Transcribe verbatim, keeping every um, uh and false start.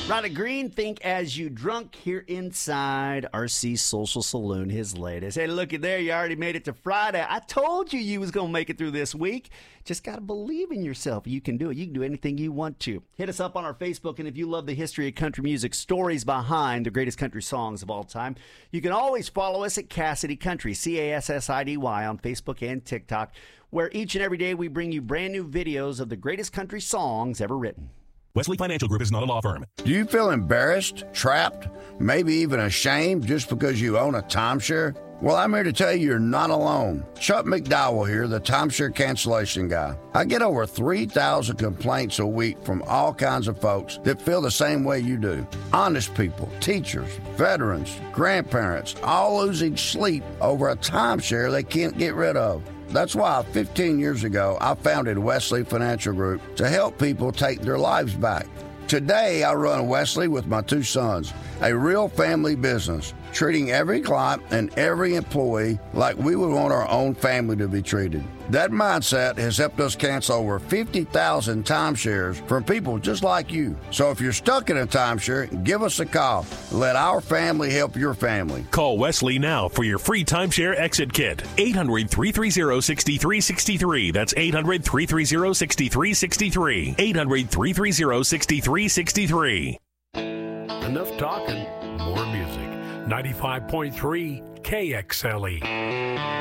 Ryder Green, Think As You Drunk, here inside R C Social Saloon, his latest. Hey, looky there, you already made it to Friday. I told you you was going to make it through this week. Just got to believe in yourself. You can do it. You can do anything you want to. Hit us up on our Facebook, and if you love the history of country music, stories behind the greatest country songs of all time, you can always follow us at Cassidy Country, C A S S I D Y, on Facebook and TikTok, where each and every day we bring you brand new videos of the greatest country songs ever written. Wesley Financial Group is not a law firm. Do you feel embarrassed, trapped, maybe even ashamed just because you own a timeshare? Well, I'm here to tell you you're not alone. Chuck McDowell here, the timeshare cancellation guy. I get over three thousand complaints a week from all kinds of folks that feel the same way you do. Honest people, teachers, veterans, grandparents, all losing sleep over a timeshare they can't get rid of. That's why fifteen years ago, I founded Wesley Financial Group to help people take their lives back. Today, I run Wesley with my two sons, a real family business, treating every client and every employee like we would want our own family to be treated. That mindset has helped us cancel over fifty thousand timeshares from people just like you. So if you're stuck in a timeshare, give us a call. Let our family help your family. Call Wesley now for your free timeshare exit kit. eight hundred, three three zero, six three six three. That's eight hundred, three three zero, six three six three. eight hundred, three three zero, six three six three. Enough talking, more music. ninety-five point three K X L E.